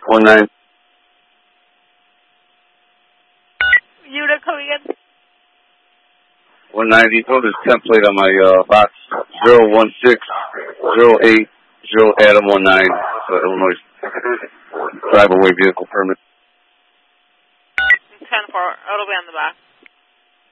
19. Unit coming in. 190. Throw this template on my box. 01608 Adam 19. Illinois drive-away vehicle permit. 10-4. It'll be on the back.